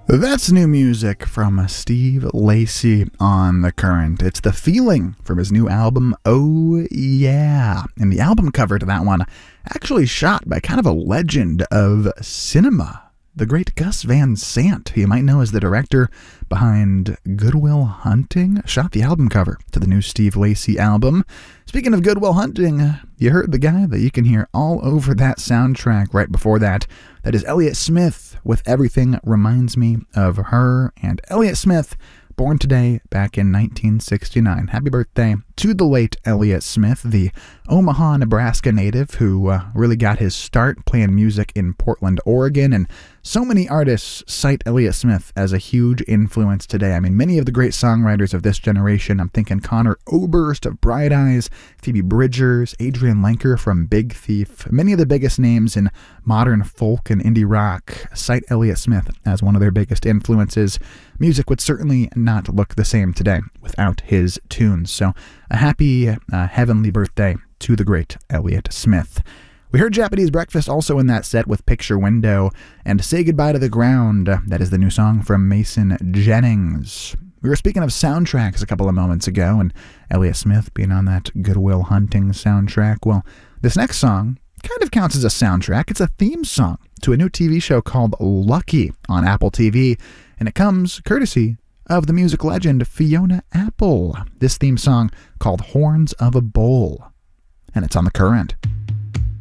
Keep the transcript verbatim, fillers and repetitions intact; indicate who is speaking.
Speaker 1: That's new music from Steve Lacy on The Current. It's The Feeling from his new album, Oh Yeah. And the album cover to that one actually shot by kind of a legend of cinema, the great Gus Van Sant, who you might know as the director behind Good Will Hunting, shot the album cover to the new Steve Lacy album. Speaking of Good Will Hunting, you heard the guy that you can hear all over that soundtrack right before that. That is Elliott Smith with Everything Reminds Me of Her. And Elliott Smith, born today back in nineteen sixty-nine. Happy birthday to the late Elliott Smith, the Omaha, Nebraska native who uh, really got his start playing music in Portland, Oregon. And so many artists cite Elliott Smith as a huge influence today. I mean, many of the great songwriters of this generation, I'm thinking Conor Oberst of Bright Eyes, Phoebe Bridgers, Adrian Lenker from Big Thief. Many of the biggest names in modern folk and indie rock cite Elliott Smith as one of their biggest influences. Music would certainly not look the same today without his tunes. So a happy, uh, heavenly birthday to the great Elliott Smith. We heard Japanese Breakfast also in that set with Picture Window and Say Goodbye to the Ground. That is the new song from Mason Jennings. We were speaking of soundtracks a couple of moments ago, and Elliott Smith being on that Good Will Hunting soundtrack. Well, this next song kind of counts as a soundtrack. It's a theme song to a new T V show called Lucky on Apple T V, and it comes courtesy of the music legend Fiona Apple. This theme song called Horns of a Bull, and it's on The Current.